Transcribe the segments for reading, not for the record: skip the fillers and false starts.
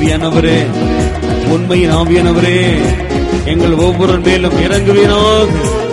ஆவியானவரே, உண்மையின் ஆவியானவரே, எங்கள் ஒவ்வொரு மேலும் இறங்குவீராக.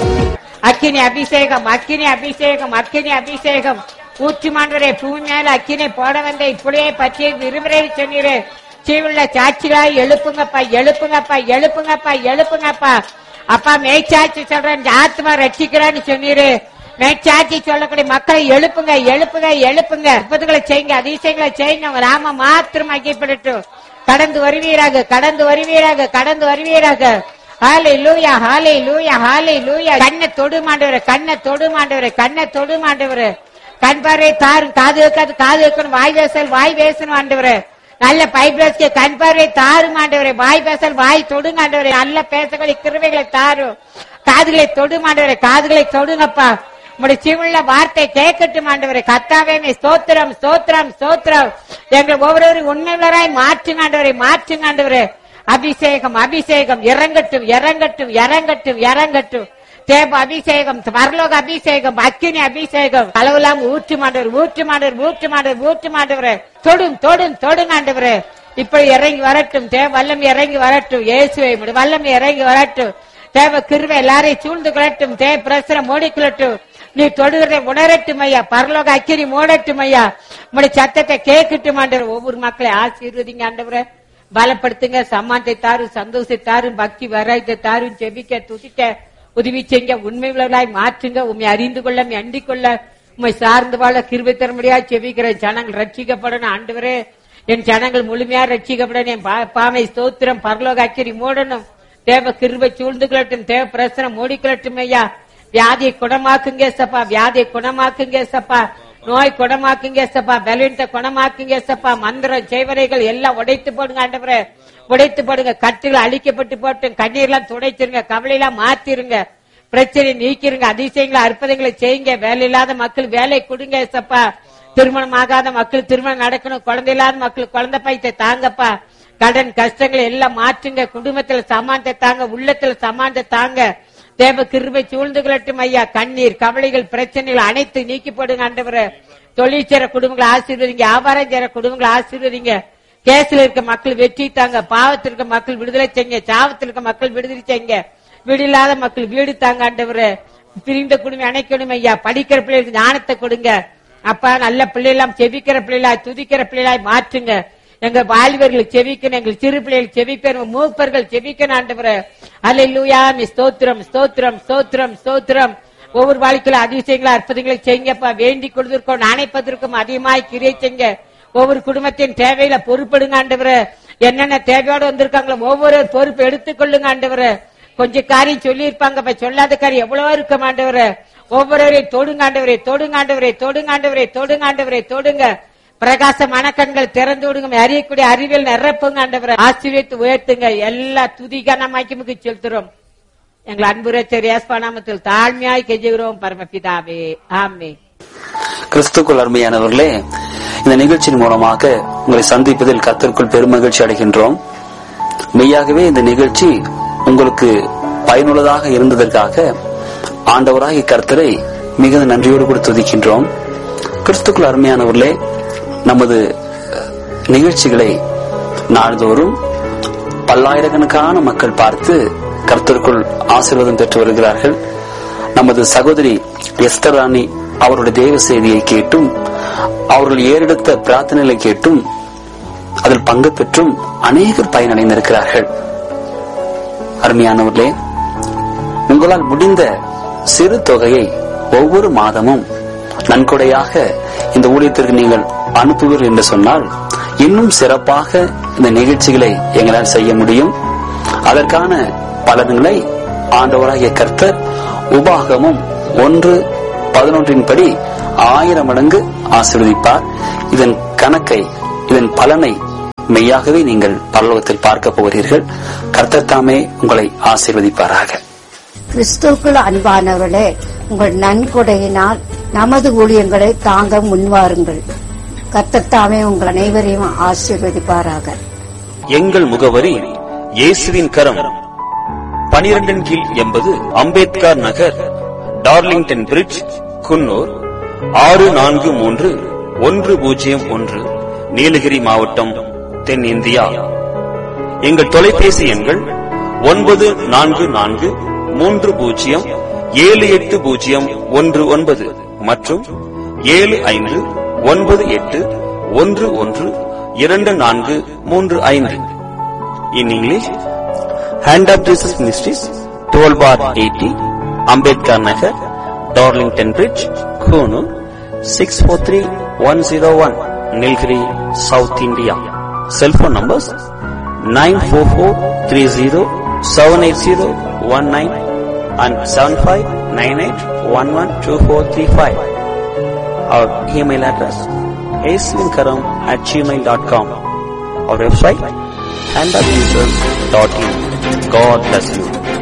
அக்கினி அபிஷேகம், அக்கினி அபிஷேகம், அக்கினி அபிஷேகம் ஊற்றுமாண்டவரே. பூமி மேல அக்கினை போட வந்த இப்படியே பற்றி விரும்புகிறே சொன்னீரே. சீவுள்ள சாட்சிகளாய் எழுப்புங்கப்பா, எழுப்புங்கப்பா, எழுப்புங்கப்பா, எழுப்புங்கப்பா. அப்பா மேய்ச்சாட்சி சொல்றேன், ஆத்மா ரட்சிக்கிறான்னு சொன்னீரு. மேய்ச்சாட்சி சொல்லக்கூடிய மக்களை எழுப்புங்க, எழுப்புங்க, எழுப்புங்க. அற்புதங்களை செய்யுங்க, அதிசயங்களை செய்யுங்க. உங்க நாம மாத்திரம் ஐக்கியப்படட்டும். கடந்து வருவீராக, கடந்து வருவீராக, கடந்து வருவீராக. ஹல்லேலூயா, ஹல்லேலூயா, ஹல்லேலூயா. கண்ணை தொடு மாண்டவரே, கண்ணை தொடு மாண்டவரே, கண்ணை தொடு மாண்டவரே. கண் பார்வை தாரு, காது வைக்காது காது வைக்கணும், வாய் பேசல் வாய் பேசணும் ஆண்டவரே. நல்ல பைப்ரஸ்க்கு கண் பார்வை தாரு மாண்டவரே, வாய் பேசல் வாய் தொடுங்க ஆண்டவரே. நல்ல பேசக்கூடிய கிருபைகளை தாரு. காதுகளை தொடு மாண்டவரே, காதுகளை தொடுங்கப்பா. உங்களுடைய சிவுள்ள வார்த்தை கேட்கட்டும் ஆண்டவரே. கர்த்தாவே ஸ்தோத்திரம், ஸ்தோத்திரம், ஸ்தோத்திரம். எங்கள் ஒவ்வொருவரும் உண்மையுள்ளராய் மாற்றுங்க ஆண்டவரே, மாற்றுங்க ஆண்டவரே. அபிஷேகம், அபிஷேகம் இறங்கட்டும், இறங்கட்டும், இறங்கட்டும், இறங்கட்டும். தேவ அபிஷேகம், பரலோக அபிஷேகம், அக்கினி அபிஷேகம் அளவுலாம் ஊற்று மாண்டவர், ஊற்று மாண்டவர், ஊற்று மாண்டவர், ஊற்று மாண்டவர். தொடும், தொடும், தொடுங்க ஆண்டவரே. இப்படி இறங்கி வரட்டும். தேவ வல்லமை இறங்கி வரட்டும். இயேசுவே வல்லமை இறங்கி வரட்டும். தேவ கிருபை எல்லாரையும் சூழ்ந்து கொள்ளட்டும். தேவ பிரசனம் மூடிக்கொள்ளட்டும். நீ தொடுகிறதை உணரட்டும் ஐயா. பரலோக அக்கினி மூடட்டும் ஐயா. உங்களுடைய சத்தத்தை கேட்கட்டும் ஆண்டவர். ஒவ்வொரு மக்களை ஆசீர்வதிங்க ஆண்டவரே. பலப்படுத்துங்க, சம்மானத்தை தாரும், சந்தோஷத்தை தாரும், பக்தி வராயத்தை தாரும். ஜெபிக்க துதிக்க உதவி செய்ய, உண்மை உள்ளவர்களாய் மாற்றுங்க. உண்மை அறிந்து கொள்ள, அண்டிக் கொள்ள, உண்மை சார்ந்து வாழ கிருபை தர முடியாது. ஜெபிக்கிற ஜனங்கள் ரட்சிக்கப்படணும் ஆண்டவரே. என் ஜனங்கள் முழுமையா ரட்சிக்கப்படணும். என் பாமை ஸ்தோத்திரம். பரலோக அக்கினி மூடணும். தேவ கிருபை சூழ்ந்து கொள்ளட்டும். தேவ பிரசனம் மூடிக்கொள்ளட்டும் ஐயா. வியாதியை குணமாக்குங்க சப்பா, வியாதியை குணமாக்குங்க சப்பா. நோய் குணமாக்குங்க சப்பா, பலவீனத்தை குணமாக்குங்க சப்பா. மந்திரம் செய்வரைகள் எல்லாம் உடைத்து போடுங்க ஆண்டவரே, உடைத்து போடுங்க. கட்டுகள் அழிக்கப்பட்டு போட்டும். கண்ணீர்லாம் துடைச்சிருங்க, கவலையெல்லாம் மாத்திருங்க, பிரச்சனை நீக்கிருங்க. அதிசயங்களை அற்புதங்களை செய்யுங்க. வேலை இல்லாத மக்கள் வேலை கொடுங்க சப்பா. திருமணம் ஆகாத மக்கள் திருமணம் நடக்கணும். குழந்தை இல்லாத மக்கள் குழந்தை பையத்தை தாங்கப்பா. கடன் கஷ்டங்களை எல்லாம் மாற்றுங்க. குடும்பத்துல சமானத்தை தாங்க, உள்ளத்துல சமானத்தை தாங்க. தேவ கிருபை சூழ்ந்து கொள்ளட்டும் ஐயா. கண்ணீர் கவலைகள் பிரச்சனைகள் அனைத்து நீக்கி போடுங்க ஆண்டவரே. தொழில் செய்ற குடும்பங்களை ஆசீர்வதிங்க, வியாபாரம் செய்ற குடும்பங்களை ஆசீர்வதிங்க. கேஸ்ல இருக்க மக்கள் வெற்றி தாங்க, பாவத்தில் இருக்க மக்கள் விடுதலை செய்யுங்க, சாவத்தில் இருக்க மக்கள் விடுதலை செய்யுங்க, வீடு இல்லாத மக்கள் வீடு தாங்க ஆண்டவரே. பிரிந்த குடும்பம் அணைக்கணும் ஐயா. படிக்கிற பிள்ளைகளுக்கு ஞானத்தை கொடுங்க அப்பா. நல்ல பிள்ளைகளாம் செபிக்கிற பிள்ளைகளாய் துதிக்கிற பிள்ளைகளாய் மாற்றுங்க. எங்க வாலிபர்களுக்கு செவிக்கணும், எங்கள் சிறு பிள்ளைகள் செவிக்கணும், மூப்பர்கள் செவிக்கணும் ஆண்டவரே. அல்லேலூயா, ஸ்தோத்திரம், ஸ்தோத்திரம், ஸ்தோத்திரம், ஸ்தோத்திரம். ஒவ்வொரு வாழ்க்கையில அதிசயங்களை அற்புதங்களை செய்யுங்கப்பா. வேண்டிக் கொள்வதற்கும் நினைப்பதற்கும் அதிகமாய் கிரியை செய்யுங்க. ஒவ்வொரு குடும்பத்தின் தேவையில பொறுப்படுங்க ஆண்டவரே. என்னென்ன தேவையோடு வந்திருக்காங்களோ ஒவ்வொரு பொறுப்பு எடுத்துக்கொள்ளுங்க ஆண்டவரே. கொஞ்சம் காரியம் சொல்லி இருப்பாங்க, சொல்லாத காரியம் எவ்வளவோ இருக்க ஆண்டவரே. ஒவ்வொருவரையும் தொடுங்க ஆண்டவரே, தொடுங்க ஆண்டவரே, தொடுங்க ஆண்டவரே, தொடுங்க ஆண்டவரே, தொடுங்க. பிரகாசமான கண்கள் திறந்து விடுங்க. அறியக்கூடிய அறிவியல் நிரப்புங்க ஆண்டவரே. ஆசீர்வதித்து உயர்த்துங்க. எல்லா துதிகனமாக்கி செலுத்துறோம். எங்கள் அன்பு ரட்சகர் இயேசு நாமத்தில் தாழ்மையாய் கெஞ்சுகிறோம் பரமபிதாவே, ஆமென். கிறிஸ்துக்குள் அருமையானவர்களே, இந்த நிகழ்ச்சியின் மூலமாக உங்களை சந்திப்பதில் கர்த்தருக்குள் பெருமகிழ்ச்சி அடைகின்றோம். மெய்யாகவே இந்த நிகழ்ச்சி உங்களுக்கு பயனுள்ளதாக இருந்ததற்காக ஆண்டவராகிய கர்த்தரை மிகுந்த நன்றியோடு கூட துதிக்கின்றோம். கிறிஸ்துக்குள் அருமையானவர்களே, நமது நிகழ்ச்சிகளை நாள்தோறும் பல்லாயிரக்கணக்கான மக்கள் பார்த்து கர்த்தருக்குள் ஆசீர்வாதம் பெற்று வருகிறார்கள். நமது சகோதரி எஸ்தர் ராணி அவருடைய தேவ செய்தியை கேட்டும், அவர்கள் ஏறெடுத்த பிரார்த்தனைகளை கேட்டும், அதில் பங்கு பெற்றும் அநேகர் பயனடைந்திருக்கிறார்கள். அருமையானவர்களே, உங்களால் முடிந்த சிறு தொகையை ஒவ்வொரு மாதமும் நன்கொடையாக இந்த ஊழியத்திற்கு நீங்கள் அனுப்புவீர்கள் என்று சொன்னால் இன்னும் சிறப்பாக இந்த நிகழ்ச்சிகளை எங்களால் செய்ய முடியும். அதற்கான பலன்களை ஆண்டவராகிய கர்த்தர் உபாகமம் 1:11 படி 1000 மடங்கு ஆசீர்வதிப்பார். இதன் கணக்கை, இதன் பலனை மெய்யாகவே நீங்கள் பரலோகத்தில் பார்க்க போகிறீர்கள். கர்த்தர் தாமே உங்களை ஆசீர்வதிப்பாராக. கிறிஸ்துவுக்குள் அன்பானவர்களே, உங்கள் நன்கொடையினால் நமது ஊழியங்களை தாங்க முன்வாருங்கள். கர்த்தர் தாமே உங்கள் அனைவரையும் ஆசீர்வதிப்பாராக. எங்கள் முகவரி இயேசுவின் கரம், 12 கீழ் 80 அம்பேத்கர் நகர், டார்லிங்டன் பிரிட்ஜ், குன்னூர் 643101, நீலகிரி மாவட்டம், தென்னிந்தியா. எங்கள் தொலைபேசி எண்கள் 9430380119 மற்றும் 7598112435. In English, Hand of Jesus Ministries, 12/80, Ambedkar Nagar, Darlington Bridge, Konoor, 643101, Nilgiri, South India. Cell phone numbers 94430-78019 and 7598112435. Our email address asvinkaram@gmail.com. Our website handofjesus.in. God bless you.